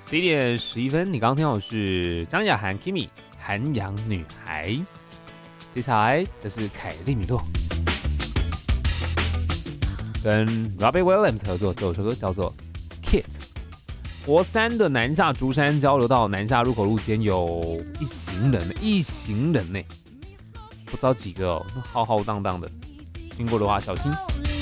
11点11分，你刚刚听到的是张雅涵 Kimi 韩阳女孩。接下来这是凯利米洛跟 Robbie Williams 合作，这首歌叫做 Kid。国三的南下竹山交流道南下入口路间有一行人呢，不知道几个哦，浩浩荡荡的，经过的话小心。